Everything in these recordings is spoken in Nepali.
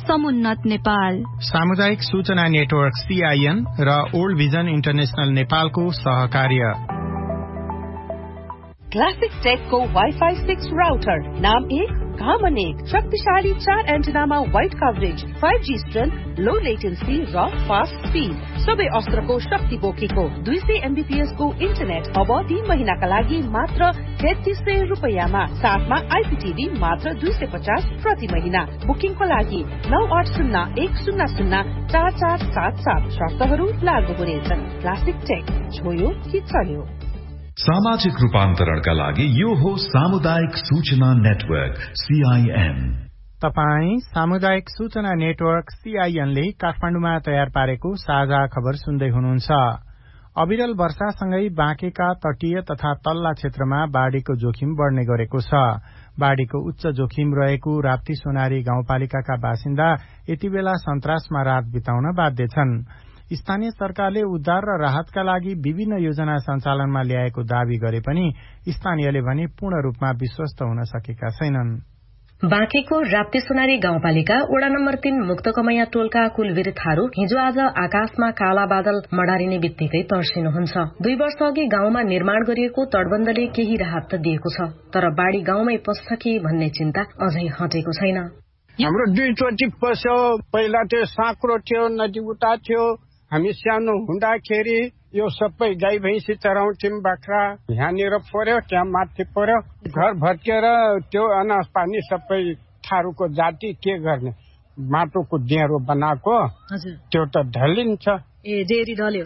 समुन्नत नेपाल। सामुदायिक सूचना नेटवर्क CIN र ओल्ड भिजन इन्टरनेशनल नेपालको सहकार्य। क्लासिक टेकको वाइफाई 6 राउटर, नाम 1 काम अनेक, शक्तिशाली 4 एन्टेनामा वाइड कभरेज, 5G स्ट्रेन्थ, लो लेटेन्सी र फास्ट स्पिड, सबै अस्त्रको शक्ति बोकेको 200 MBPS को इन्टरनेट अब 3 महिनाका लागि मात्र 3300 रुपैयाँमा, साथमा IPTV मात्र 250 प्रति महिना। बुकिङको लागि 9801004477, शर्तहरू लागू हुनेछन्। क्लासिक टेक, छोयो कि चल्यो। सामाजिक रूपान्तरणका लागि यो हो सामुदायिक सूचना नेटवर्क CIN। तपाई सामुदायिक सूचना नेटवर्क CIN ले काठमाडौँमा तयार पारेको साझा खबर सुन्दै हुनुहुन्छ। अविरल वर्षासँगै बाँकेका तटीय तथा तल्ला क्षेत्रमा बाढ़ीको जोखिम बढ़ने गरेको छ। बाढ़ीको उच्च जोखिम रहेको राप्ती सोनारी गाउँपालिकाका बासिन्दा यति बेला सन्तासमा रात बिताउन बाध्य छन्। स्थानीय सरकारले उद्धार र राहतका लागि विभिन्न योजना सञ्चालनमा ल्याएको दावी गरे पनि स्थानीयले भने पूर्ण रूपमा विश्वस्त हुन सकेका छैनन्। बाँकेको राप्ती सोनारी गाउँपालिका वडा नम्बर 3 मुक्तकमैया टोलका कुलवीर थारू हिजो आज आकाशमा काला बादल मडारिने बित्तिकै तर्सिनुहुन्छ। 2 वर्ष अघि गाउँमा निर्माण गरिएको तटबन्धले केही राहत त दिएको छ, तर बाढ़ी गाउँमै पस्छ कि भन्ने चिन्ता अझै हटेको छैन। हाम्रो 2 चोटि पस्यो, पहिला त्यो साँक्रो थियो, नदी उता थियो। हामी सानो हुँदाखेरि यो सबै गाई भैँसी चराउँथ्यौं, बाख्रा यहाँनिर पर्यो, त्यहाँ माथि पर्यो, घर भत्केर त्यो अनाज पानी सबै थारूको जाति के गर्ने, माटोको डेरो बनाएको त्यो त ढलिन्छ। डेरी ढल्यो।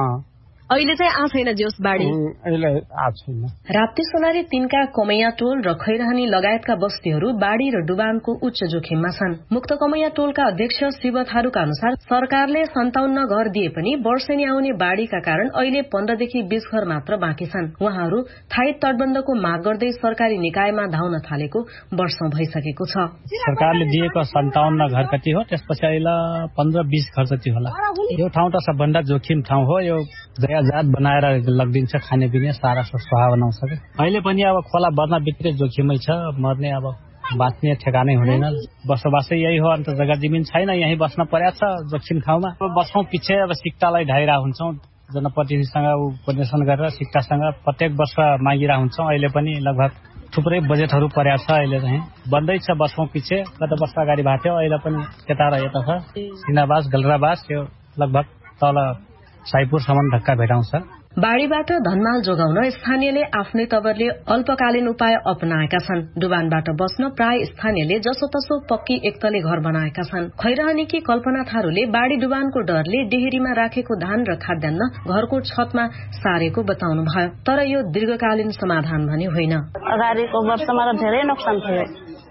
अहिले चाहिँ आ छैन जोस बाढ़ी, अहिले आ छैन। राप्ती सोनारी 3 का कमैया टोल र खैरहनी लगायतका बस्तीहरू बाढ़ी र डुबानको उच्च जोखिममा छन्। मुक्त कमैया टोलका अध्यक्ष शिव थारूका अनुसार सरकारले 57 घर दिए पनि वर्षेनी आउने बाढ़ीका कारण अहिले 15 देखि 20 घर मात्र बाँकी छन्। उहाँहरू थायी तटबन्धको माग गर्दै सरकारी निकायमा धाउन थालेको वर्षौं भइसकेको छ। सरकारले दिएको 57 घर कति हो, त्यसपछि अहिले 15-20 घर जति होला। यो ठाउँ त सबभन्दा जोखिम ठाउँ हो। यो जात बनाएर लगिदिन्छ, खाने पिने सारा स्वाहा बनाउँछ। अहिले पनि अब खोला बर्न बित्रै जोखिमै छ, मर्ने अब बाँच्ने ठेगानै हुँदैन। बसोबासै यही हो, अन्त जग्गा जमिन छैन, यही बस्न पर्या छ जोखिम ठाउँमा। वर्षौं पछि अब सिक्टालाई ढाइरा हुन्छौं, जनप्रतिनिधिसँग उपन्यासन गरेर सिक्टासँग प्रत्येक वर्ष मागिरा हुन्छौं। अहिले पनि लगभग थुप्रै बजेटहरू पर्या छ। अहिले चाहिँ बन्दैछ, वर्षौं पछि गत वर्ष अगाडि भएको थियो, अहिले पनि यता र यता छ। सिनाबास गलराबास यो लगभग तल साइपुरसम्म धक्का भेटाउँछ। बाढ़ीबाट धनमाल जोगाउन स्थानीयले आफ्नै तवरले अल्पकालीन उपाय अपनाएका छन्। डुबानबाट बस्न प्राय स्थानीयले जसोतसो पक्की एकतले घर बनाएका छन्। खैरहनीकी कल्पना थारूले बाढ़ी डुबानको डरले डेहेरीमा राखेको धान र खाद्यान्न घरको छतमा सारेको बताउनु भयो, तर यो दीर्घकालीन समाधान भने होइन। अगाडिको वर्षमा त धेरै नोक्सान भयो।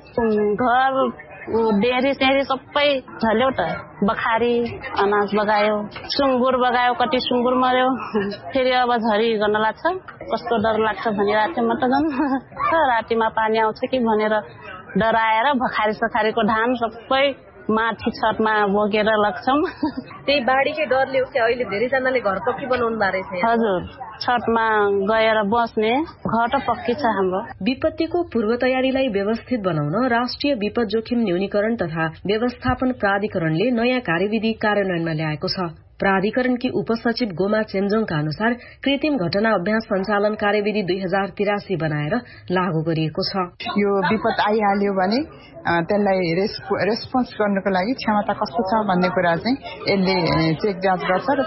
घर डेरी सेरी सबै झल्यो त। बखारी अनाज बगायो, सुँगुर बगायो, कति सुँगुर मर्यो। फेरि अब झरी गर्न लाग्छ, कस्तो डर लाग्छ भनिरहेको थियो। म त झन् रातिमा पानी आउँछ कि भनेर डराएर भखारी सखारीको धान सबै माथि छतमा बोकेर लग्छौं। त्यही बाढ़ीकै डरले हो कि अहिले धेरैजनाले घर पक्की बनाउनु भएको रहेछ? हजुर, छतमा गएर बस्ने घर त पक्की छ हाम्रो। विपत्तिको पूर्व तयारीलाई व्यवस्थित बनाउन राष्ट्रिय विपद जोखिम न्यूनीकरण तथा व्यवस्थापन प्राधिकरणले नयाँ कार्यविधि कार्यान्वयनमा ल्याएको छ। प्राधिकरणकी उपसचिव गोमा चेम्जोङका अनुसार कृत्रिम घटना अभ्यास सञ्चालन कार्यविधि 2083 बनाएर लागू गरिएको छ। यो विपद आइहाल्यो भने त्यसलाई रेस्पोन्स गर्नको लागि क्षमता कस्तो छ भन्ने कुरा चाहिँ यसले चेक जाँच गर्छ र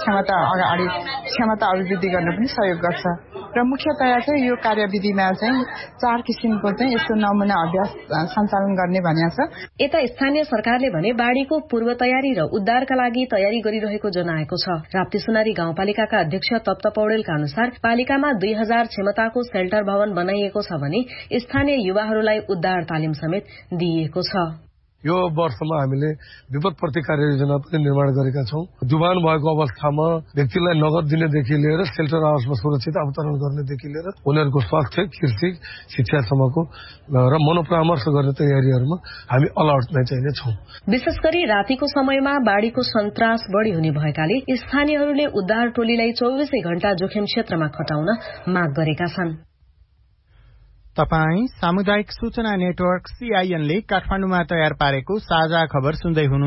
क्षमता अभिवृद्धि गर्न पनि सहयोग गर्छ। र मुख्यतया चाहिँ यो कार्यविधिमा चाहिँ 4 किसिमको चाहिँ यस्तो नमुना अभ्यास सञ्चालन गर्ने भनिएको छ। यता स्थानीय सरकारले भने बाढ़ीको पूर्व तयारी र उद्धारका लागि तयारी गरिरहेको जनाएको छ। राप्ती सोनारी गाउँपालिकाका अध्यक्ष तप्त पौडेलका अनुसार पालिकामा 2000 क्षमताको सेल्टर भवन बनाइएको छ भने स्थानीय युवाहरूलाई उद्धार तालिम समेत दिइएको छ। यो वर्षमा हामीले विपद प्रतिकार योजना पनि निर्माण गरेका छौं। डुबान भएको अवस्थामा व्यक्तिलाई नगद दिनेदेखि लिएर सेल्टर हाउसमा सुरक्षित अवतरण गर्नेदेखि लिएर उनीहरूको स्वास्थ्य, कृषि, शिक्षासम्मको र मनोपरामर्श गर्ने तयारीहरूमा हामी अलर्ट नै चाहिँ छौं। विशेष गरी रातिको समयमा बाढ़ीको सन्तास बढ़ी हुने भएकाले स्थानीयहरूले उद्धार टोलीलाई 24 घण्टा जोखिम क्षेत्रमा खटाउन माग गरेका छन्। तपाई सामुदायिक सूचना नेटवर्क CIN ले काठमाडौँमा तयार पारेको साझा खबर सुन्दै हुनुहुन्छ।